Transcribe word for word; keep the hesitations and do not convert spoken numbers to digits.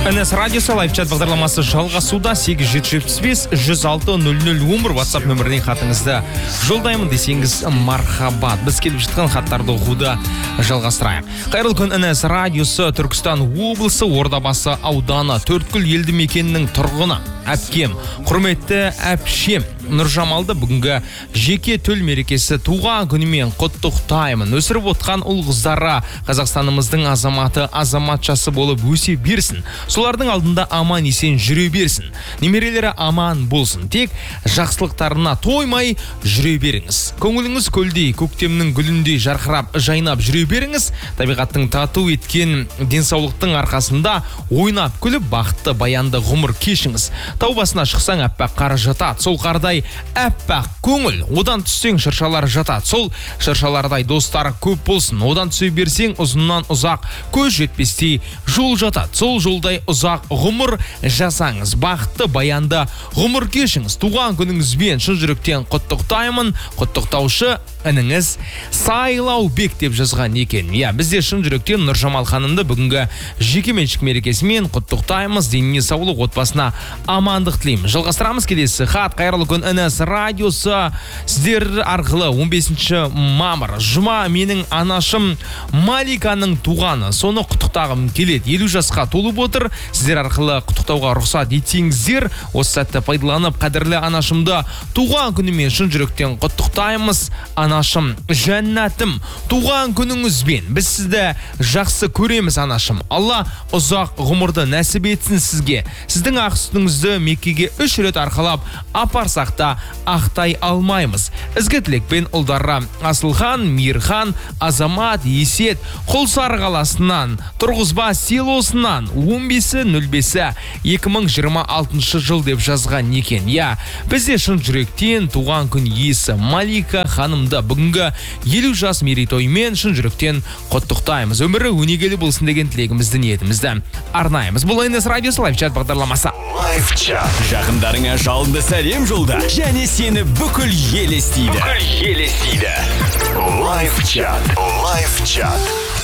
эн эс радиосы лайв-чат бағдарламасы жалғасуда. Сегіз жеті жетпіс бес жүз алты нөл нөл он бір WhatsApp нөміріне хатыңызды жолдаймын десеңіз мархабат. Біз келіп жатқан хаттарды оқуды жалғастырайық. Қайырлы күн, эн эс радиосы Түркістан облысы Ордабасы ауданы Төрткүл елді мекенінің тұрғыны әпкем, құрметті әпшем Нұржамалды бүгінгі жеке төл мерекесі туған күнімен құттықтаймын. Өсіріп отқан ұл қыздары Қазақстанымыздың азаматы, азаматшасы болып өсе берсін. Солардың алдында аман есен жүре берсін. Немерелері аман болсын. Тек жақсылықтарына тоймай жүре беріңіз. Көңіліңіз көлдей, көктемнің гүліндей жарқырап, жайнап жүре беріңіз. Табиғаттың тату еткен денсаулықтың арқасында ойнап күліп бақытты баянды ғұмыр кешіңіз. Тау басына шықсаң әппақ қар жатады. Сол қардай әппақ көңіл. Одан түссең шыршалар жатады. Сол шыршалардай достары көп болсын. Одан түсе берсең ұзыннан ұзақ көз жетпестей жол жатады. Сол жолдай ұзақ ғұмыр жасаңыз. Бақытты баянды ғұмыр кешіңіз. Туған күніңізбен шын жүректен құттықтаймын. Құттықтаушы ініңіз Сайлаубек деп жазған екен. Я, бізде шын жүректен Нұржамал ханымды бүгінгі жеке меншік мерекесімен құттықтаймыз. Деніне саулық, отбасына амандық тілеймін. Жалғастырамыз келесі хат. Қайырлы күн, эн эс радиосы сіздер арқылы он бесінші мамыр жұма менің анашым Маликаның туғаны. Соны құттықтағым келеді. елу жасқа толып отыр. Сіздер арқылы құттықтауға рұқсат етсеңіздер, осы сәтті пайдаланып қадірлі анашымды туған күнімен шын жүректен құттықтаймыз. Анашым, жәннатым, туған күніңізбен біз сізді жақсы көреміз анашым. Алла ұзақ ғұмырды нәсіп етсін сізге. Сіздің ақ сүтіңізді Меккеге үш рет арқалап апарсақ та ақтай алмаймыз. Ізгі тілекпен ұлдары Асылхан, Мейірхан, Азамат, Есет, Құлсары қаласынан, Тұрғызба селосынан он бесі нөл бесі екі мың жиырма алтыншы жыл деп жазған екен. Я, бізде шын жүректен туған күн иесі Малика ханымды бүгінгі елу жас мерейтоймен шын жүректен құттықтаймыз. Өмірі өнегелі болсын деген тілегімізді, ниетімізді арнаймыз. Бұл эн эс радиосы лайв-чат бағдарламасы. Лайв-чат. Жақындарыңа жалынды сәлем жолда, және сені бүкіл ел естиді. Бүкіл ел естиді. Лайв-чат. Лайв-чат.